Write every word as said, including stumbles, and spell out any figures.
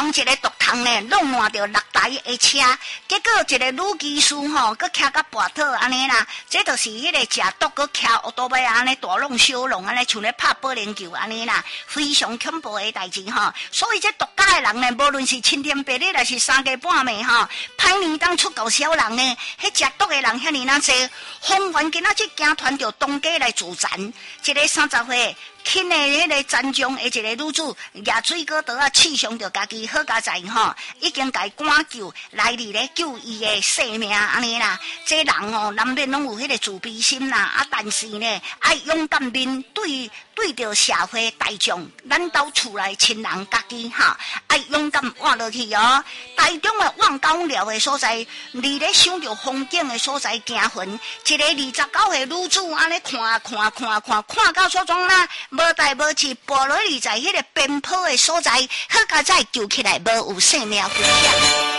同一个毒桶呢，弄换着六台的车，结果一个女技师吼，佮骑甲跋倒安尼啦，这就是迄个食毒佮骑奥多麦安尼大弄小弄安尼，像咧拍保龄球安尼啦，非常恐怖的代志吼。所以这毒家的人呢，无论是青天白日，还是三更半暝吼，歹年当出高小人呢，迄食毒的人遐尼那济，方圆今仔日惊团着东家来自残，一个三十岁。轻的迄个战将的一个女子，举水果刀啊，刺伤着家己好佳在吼，已经甲伊赶救来伫咧救伊的性命安尼啦。这人吼难免拢有迄个自卑心啦，啊，但是呢，爱勇敢面对对着社会大众，咱到厝内亲人家己哈，爱勇敢活落去哦。台中的望高寮的所在，离咧想着风景的所在行魂，一个二十九岁女子安尼看看看看看到所中啦。无代无志，跋落去在迄个边坡的所在，好佳在救起来，无有性命危险。